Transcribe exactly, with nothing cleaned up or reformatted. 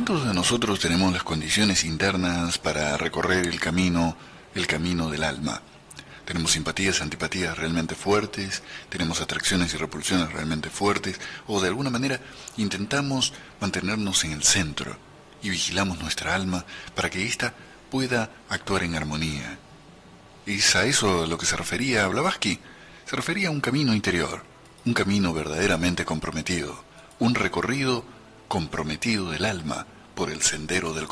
¿Cuántos de nosotros tenemos las condiciones internas para recorrer el camino, el camino del alma? Tenemos simpatías, antipatías realmente fuertes, tenemos atracciones y repulsiones realmente fuertes, o de alguna manera intentamos mantenernos en el centro y vigilamos nuestra alma para que ésta pueda actuar en armonía. ¿Es a eso a lo que se refería Blavatsky? Se refería a un camino interior, un camino verdaderamente comprometido, un recorrido comprometido del alma por el sendero del